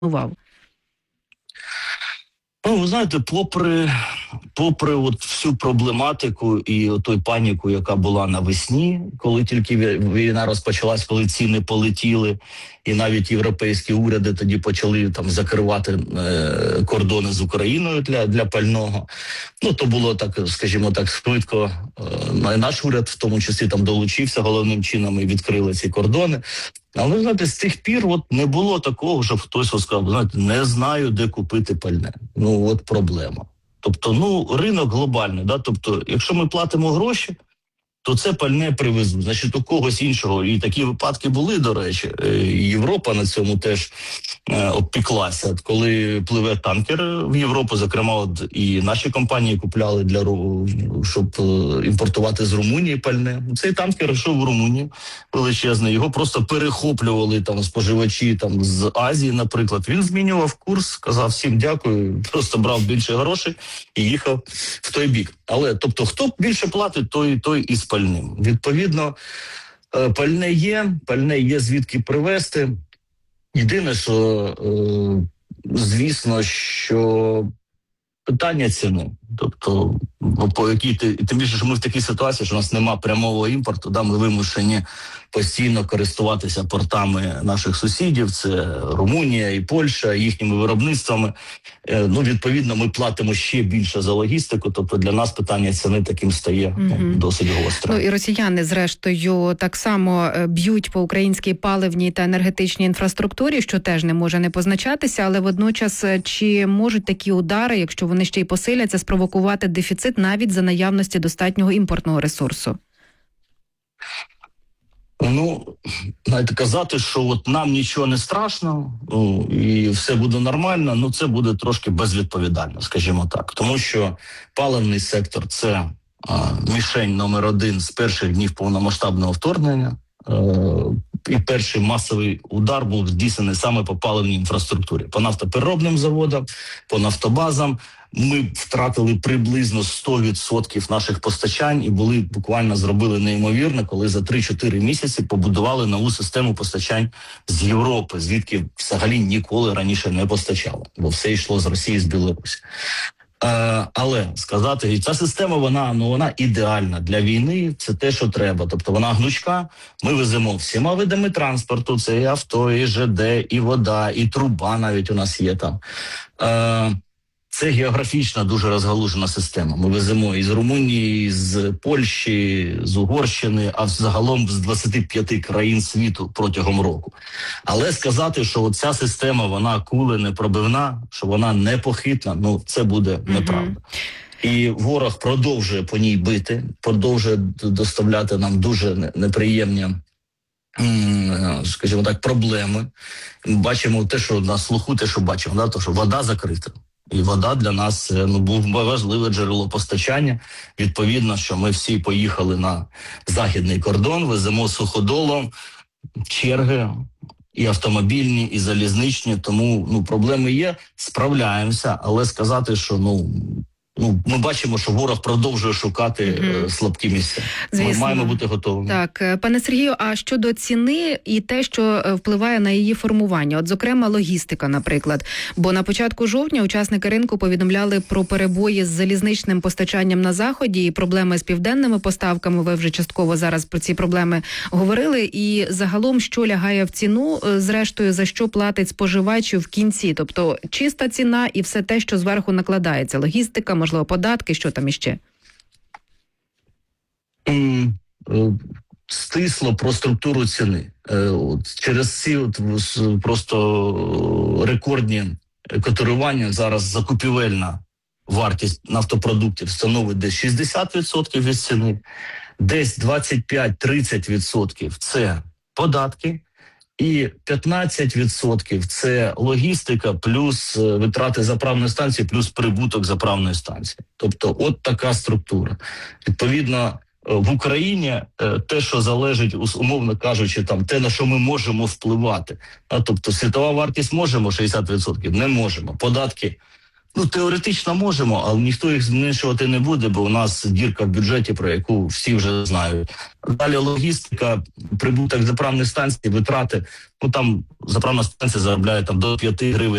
Увагу. Ну, ви знаєте, попри от всю проблематику і той паніку, яка була навесні, коли тільки війна розпочалась, коли ціни полетіли, і навіть європейські уряди тоді почали там закривати кордони з Україною для пального. Ну, то було так, скажімо так, швидко. Наш уряд в тому числі там долучився головним чином і відкрили ці кордони. Але, знаєте, з тих пір от не було такого, щоб хтось сказав, знаєте, не знаю, де купити пальне. Ну, от проблема. Тобто, ну, ринок глобальний, да? Тобто, якщо ми платимо гроші, то це пальне привезуть. Значить, у когось іншого. І такі випадки були, до речі. Європа на цьому теж обпіклася. Коли пливе танкер в Європу, зокрема, от і наші компанії купляли щоб імпортувати з Румунії пальне. Цей танкер йшов в Румунію величезний. Його просто перехоплювали там споживачі там з Азії, наприклад. Він змінював курс, сказав всім дякую, просто брав більше грошей і їхав в той бік. Але, тобто, хто більше платить, той і з пальним. Відповідно, пальне є звідки привезти. Єдине, що, звісно, що питання ціни. Тобто, по якій тим більше, що ми в такій ситуації, що у нас немає прямого імпорту, да, ми вимушені постійно користуватися портами наших сусідів, це Румунія і Польща, їхніми виробництвами. Ну, відповідно, ми платимо ще більше за логістику, тобто для нас питання ціни таким стає досить гостро. Ну і росіяни, зрештою, так само б'ють по українській паливній та енергетичній інфраструктурі, що теж не може не позначатися, але водночас чи можуть такі удари, якщо вони ще й посиляться, спровокувати дефіцит навіть за наявності достатнього імпортного ресурсу? Ну, знаєте, казати, що от нам нічого не страшно і все буде нормально, ну це буде трошки безвідповідально, скажімо так. Тому що паливний сектор – це мішень номер один з перших днів повномасштабного вторгнення. І перший масовий удар був здійснений саме по паливній інфраструктурі. По нафтопереробним заводам, по нафтобазам. Ми втратили приблизно 100% наших постачань і буквально зробили неймовірне, коли за 3-4 місяці побудували нову систему постачань з Європи, звідки взагалі ніколи раніше не постачало, бо все йшло з Росії, з Білорусі. Але сказати, ця система, вона ідеальна для війни, це те, що треба. Тобто вона гнучка, ми веземо всіма видами транспорту, це і авто, і ЖД, і вода, і труба навіть у нас є там. Це географічна дуже розгалужена система. Ми веземо із Румунії, з Польщі, з Угорщини, а загалом з 25 країн світу протягом року. Але сказати, що ця система, вона куленепробивна, що вона непохитна, ну це буде неправда. І ворог продовжує по ній бити, продовжує доставляти нам дуже неприємні, скажімо так, проблеми. Ми бачимо те, що на слуху, те, що бачимо, да? То, що вода закрита. І вода для нас був важливе джерело постачання. Відповідно, що ми всі поїхали на західний кордон, веземо суходолом, черги і автомобільні, і залізничні. Тому проблеми є, справляємося, але сказати, що ми бачимо, що ворог продовжує шукати слабкі місця. Звісно. Ми маємо бути готовими. Так, пане Сергію, а щодо ціни і те, що впливає на її формування, от зокрема логістика, наприклад, бо на початку жовтня учасники ринку повідомляли про перебої з залізничним постачанням на Заході і проблеми з південними поставками, ви вже частково зараз про ці проблеми говорили, і загалом, що лягає в ціну, зрештою, за що платить споживач в кінці, тобто чиста ціна і все те, що зверху накладається, логістика, можливо, податки, що там іще? Стисло про структуру ціни. Через ці просто рекордні котирування зараз закупівельна вартість нафтопродуктів становить десь 60% від ціни, десь 25-30% це податки, і 15% це логістика плюс витрати заправної станції, плюс прибуток заправної станції. Тобто от така структура. Відповідно, в Україні те, що залежить, умовно кажучи, там те, на що ми можемо впливати. Тобто світова вартість можемо 60%? Не можемо. Податки теоретично можемо, але ніхто їх зменшувати не буде, бо у нас дірка в бюджеті, про яку всі вже знають. Далі логістика, прибуток заправних станцій, витрати. Там заправна станція заробляє до 5 гривень